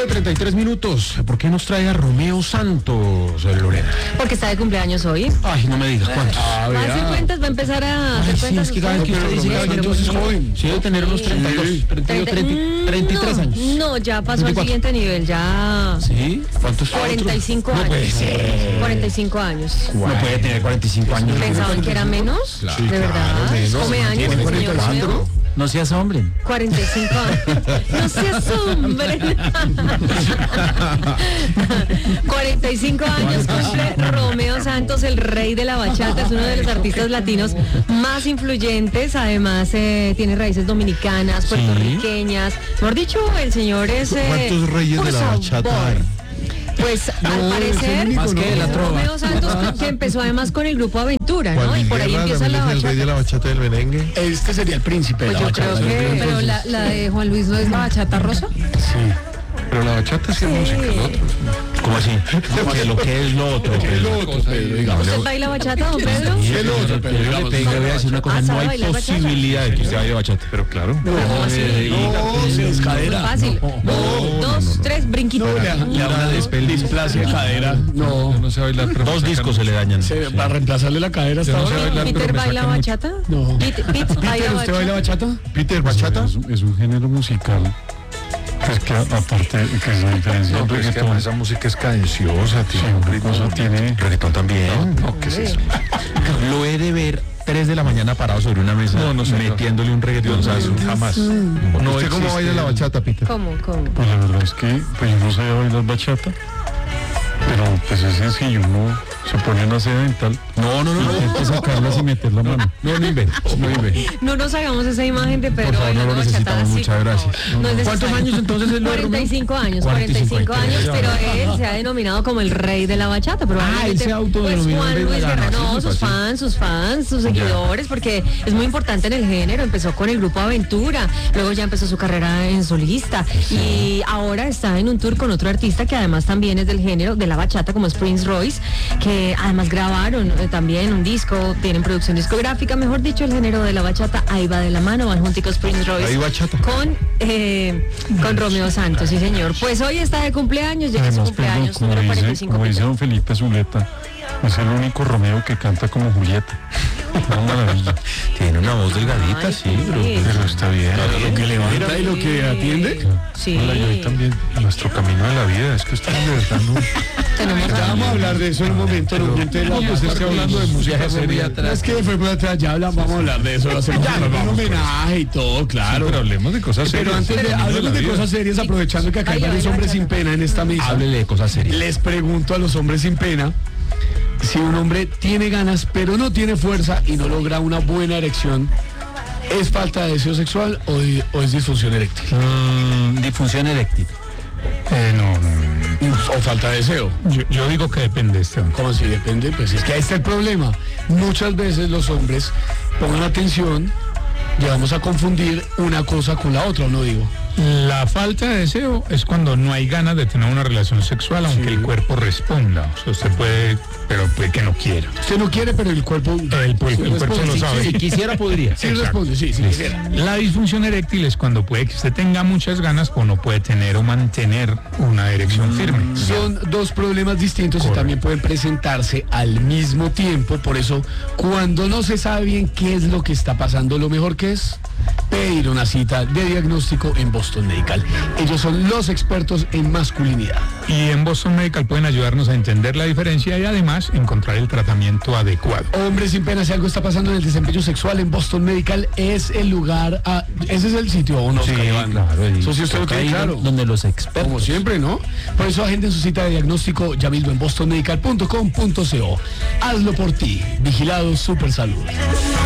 5:33. ¿Por qué nos trae a Romeo Santos, Lorena? Porque está de cumpleaños hoy. Ay, no me digas cuántos. ¿Va a hacer cuentas? ¿Va a empezar a hacer cuentas? Sí, es que cada vez que usted dice que entonces es joven. Sí, debe tener unos 32, 33 años. No, ya pasó 24. al siguiente nivel, ya... ¿Sí? ¿Cuántos? 45 años. No puede ser. 45 años. No puede tener 45 años. ¿Pensaban que era menos? Claro, ¿De verdad? claro, menos. ¿Come años ¿Tiene el señor 44? Romeo? No seas hombre. 45 años. No seas hombre. 45 años cumple Romeo Santos, el rey de la bachata. Es uno de los artistas latinos más influyentes. Además, tiene raíces dominicanas, puertorriqueñas. Mejor dicho, el señor es... ¿Cuántos reyes de la bachata hay? Pues al parecer, más que la trova. Romeo Santos, que empezó además con el grupo Aventura, ¿no? Y por ahí empieza la ¿El rey de la bachata. bachata del merengue? Este sería el príncipe de Pues la yo creo bachata. que... Pero la de Juan Luis no es la bachata rosa. Sí. Pero la bachata sí es música, lo otro es... ¿Cómo así? Porque lo que es lo otro. ¿Qué es lo otro, Pedro? Digamos. ¿Usted baila bachata, don Pedro? ¿Qué es lo otro? Pero yo le tengo, voy a decir una cosa, no ¿sabe hay bailar bachata? posibilidad de que usted baile bachata. Pero claro. ¿Cómo así? No, se Muy descadera. fácil. 1, 2, 3, brinquito. Le da una displasia cadera. No, no sé bailar, pero... Dos discos se le dañan. Para reemplazarle la cadera hasta no sé ahora. bailar, ¿Peter pero me baila sacan bachata? No. Pete baila ¿Usted baila bachata? bachata? Peter, ¿bachata? Es un género musical. Pues que aparte que es la diferencia No, del pero es que reggaetón. además esa música es cadenciosa, Sí, tiene un ritmo. eso tiene. Reggaetón también. No, ¿qué es eso? Lo he de ver 3 de la mañana parado sobre una mesa, No, señor. metiéndole un reggaetón. Jamás. No ¿Usted cómo baila la bachata, Peter? ¿Cómo? Pues la verdad es que pues yo no sabía bailar bachata, pero pues es sencillo, uno se pone una seda dental, No. intenta sacarlas y meter la mano. No inventes. No nos hagamos esa imagen de Pedro Por favor, no lo bailando bachata necesitamos, así, muchas por gracias. favor. No es ¿Cuántos necesario. años entonces es lo de Romeo? 45 años, 45 pero él se ha denominado como el rey de la bachata. Probablemente, él se pues autodenominó Juan el rey de Luis la Guerra, bachata, no, sus fans, sus seguidores, porque es muy importante en el género. Empezó con el grupo Aventura, luego ya empezó su carrera en solista y ahora está en un tour con otro artista que además también es del género de la bachata, como es Prince Royce, que además grabaron también un disco, tienen producción discográfica, mejor dicho, el género de la bachata ahí va de la mano, van junticos Prince Royce Ahí bachata. con Romeo Santos, sí señor. Pues hoy está de cumpleaños, llega su Además, cumpleaños, como número dice 45. don Felipe Zuleta, es el único Romeo que canta como Julieta. Una maravilla. Tiene una voz delgadita, Ay, sí, pero... Pero está bien. Lo que levanta y lo que atiende. Sí. Hola, y hoy también nuestro camino de la vida, es que ustedes de verdad no... Tenemos Ya vamos a hablar de eso en un momento. No, pues es que hablando de música seria... Es que fue por atrás, ya hablamos, vamos a hablar de eso. Hacemos un homenaje y todo, claro. Pero hablemos de cosas serias. Pero antes de hablemos de cosas serias, aprovechando que acá hay Baila, varios baila hombres sin bachata. pena en esta mesa, Háblele de cosas serias. les pregunto a los hombres sin pena si un hombre tiene ganas pero no tiene fuerza y no logra una buena erección, ¿es falta de deseo sexual o es disfunción eréctil? Disfunción eréctil. O falta de deseo. Yo digo que depende de este hombre. ¿Cómo así? Depende, pues es que ahí está el problema. Muchas veces los hombres, pongan atención, llegamos a confundir una cosa con la otra, ¿o no digo? La falta de deseo es cuando no hay ganas de tener una relación sexual, aunque el cuerpo responda. O sea, usted puede, pero puede que no quiera. Usted no quiere, pero el cuerpo... El cuerpo lo sabe. Si quisiera, podría. Sí responde, sí, quisiera. La disfunción eréctil es cuando puede que usted tenga muchas ganas o no puede tener o mantener una erección firme. Son dos problemas distintos y también pueden presentarse al mismo tiempo. Por eso, cuando no se sabe bien qué es lo que está pasando, lo mejor que es pedir una cita de diagnóstico en Boston Medical. Ellos son los expertos en masculinidad. Y en Boston Medical pueden ayudarnos a entender la diferencia y además encontrar el tratamiento adecuado. Hombres sin pena, si algo está pasando en el desempeño sexual en Boston Medical, es el lugar, ese es el sitio, ¿o no? Sí, Iván? claro. Eso sí usted lo tiene claro. Donde los expertos. Como siempre, ¿no? Por eso agenden su cita de diagnóstico ya mismo en bostonmedical.com.co. Hazlo por ti. Vigilado Super Salud.